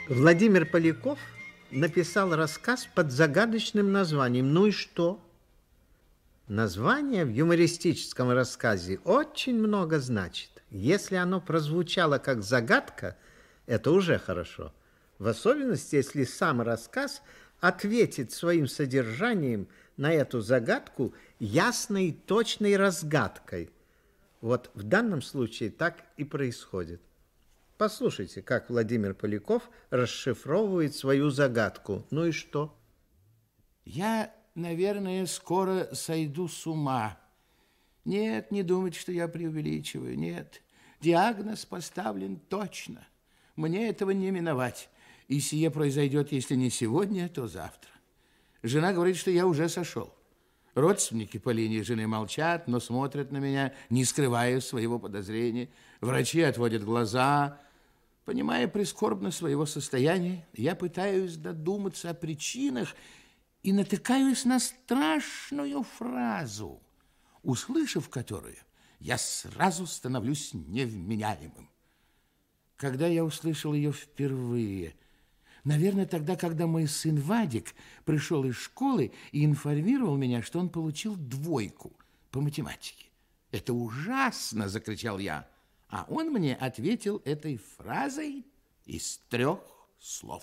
Владимир Поляков написал рассказ под загадочным названием «Ну и что?». Название в юмористическом рассказе очень много значит. Если оно прозвучало как загадка, это уже хорошо. В особенности, если сам рассказ ответит своим содержанием на эту загадку ясной и точной разгадкой. Вот в данном случае так и происходит. Послушайте, как Владимир Поляков расшифровывает свою загадку. Ну и что? Я, наверное, скоро сойду с ума. Нет, не думайте, что я преувеличиваю. Нет, диагноз поставлен точно. Мне этого не миновать. И сие произойдет, если не сегодня, то завтра. Жена говорит, что я уже сошел. Родственники по линии жены молчат, но смотрят на меня, не скрывая своего подозрения. Врачи отводят глаза. Понимая прискорбно своего состояния, я пытаюсь додуматься о причинах и натыкаюсь на страшную фразу, услышав которую, я сразу становлюсь невменяемым. Когда я услышал ее впервые, наверное, тогда, когда мой сын Вадик пришел из школы и информировал меня, что он получил 2 по математике. «Это ужасно!» – закричал я. А он мне ответил этой фразой из 3 слов.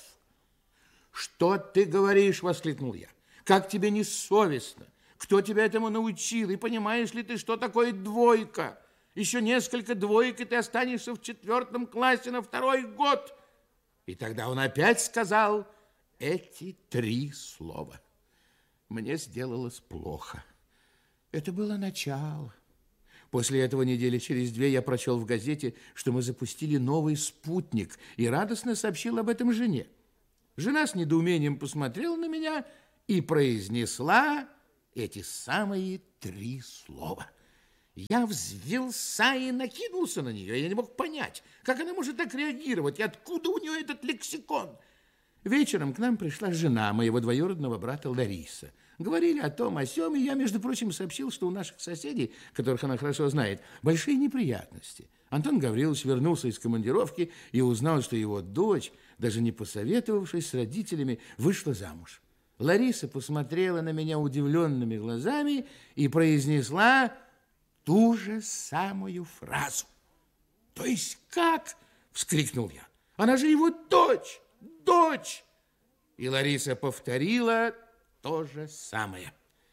«Что ты говоришь?» – воскликнул я. «Как тебе не совестно? Кто тебя этому научил? И понимаешь ли ты, что такое 2? Еще несколько 2, и ты останешься в 4 классе на 2-й год». И тогда он опять сказал эти 3 слова. Мне сделалось плохо. Это было начало. После этого недели через 2 я прочел в газете, что мы запустили новый спутник, и радостно сообщил об этом жене. Жена с недоумением посмотрела на меня и произнесла эти самые 3 слова. Я взвился и накинулся на нее. Я не мог понять, как она может так реагировать, и откуда у нее этот лексикон. Вечером к нам пришла жена моего двоюродного брата Лариса. Говорили о том, о сём, и я, между прочим, сообщил, что у наших соседей, которых она хорошо знает, большие неприятности. Антон Гаврилович вернулся из командировки и узнал, что его дочь, даже не посоветовавшись с родителями, вышла замуж. Лариса посмотрела на меня удивленными глазами и произнесла ту же самую фразу. «То есть как?» – вскрикнул я. «Она же его дочь! Дочь!» И Лариса повторила то же самое.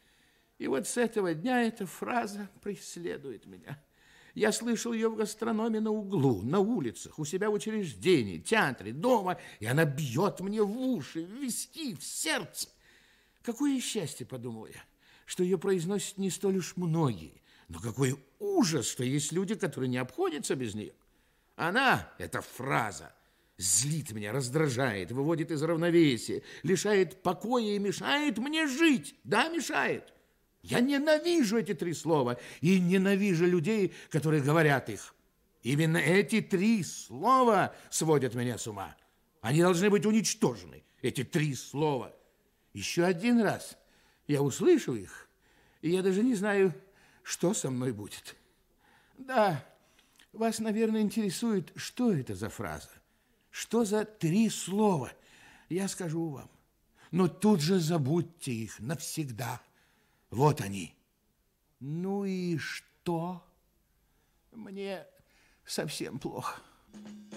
И вот с этого дня эта фраза преследует меня. Я слышал ее в гастрономе на углу, на улицах, у себя в учреждении, театре, дома, и она бьет мне в уши, в виски, в сердце. Какое счастье, подумал я, что ее произносят не столь уж многие, но какой ужас, что есть люди, которые не обходятся без нее. Она, эта фраза, злит меня, раздражает, выводит из равновесия, лишает покоя и мешает мне жить. Да, мешает. Я ненавижу эти 3 слова и ненавижу людей, которые говорят их. Именно эти 3 слова сводят меня с ума. Они должны быть уничтожены, эти 3 слова. Еще один раз я услышу их, и я даже не знаю, что со мной будет. Да, вас, наверное, интересует, что это за фраза. Что за 3 слова? Я скажу вам. Но тут же забудьте их навсегда. Вот они. Ну и что? Мне совсем плохо.